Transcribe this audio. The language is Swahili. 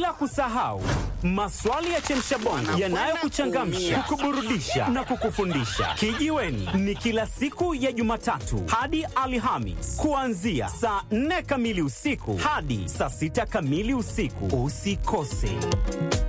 Bila kusahau maswali ya chemshabongo yanayokuchangamsha, kukuburudisha na kukufundisha. Kijiweni ni kila siku ya Jumatatu hadi Alhamisi kuanzia saa 4 kamili usiku hadi saa 6 kamili usiku. Usikose.